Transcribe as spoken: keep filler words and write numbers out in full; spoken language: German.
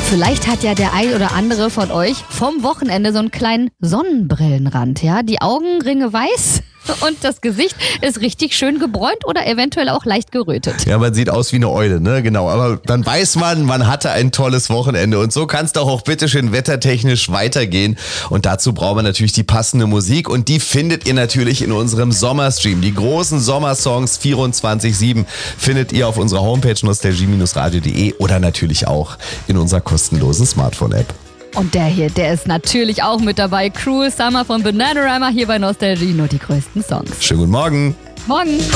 Vielleicht hat ja der ein oder andere von euch vom Wochenende so einen kleinen Sonnenbrillenrand, ja? Die Augenringe weiß und das Gesicht ist richtig schön gebräunt oder eventuell auch leicht gerötet. Ja, man sieht aus wie eine Eule, ne? Genau. Aber dann weiß man, man hatte ein tolles Wochenende. Und so kann es doch auch bitteschön wettertechnisch weitergehen. Und dazu braucht man natürlich die passende Musik. Und die findet ihr natürlich in unserem Sommerstream. Die großen Sommersongs vierundzwanzig sieben findet ihr auf unserer Homepage nostalgie Bindestrich radio punkt de oder natürlich auch in unserer kostenlosen Smartphone-App. Und der hier, der ist natürlich auch mit dabei. Cruel Summer von Bananarama hier bei Nostalgie. Nur die größten Songs. Schönen guten Morgen. Morgen.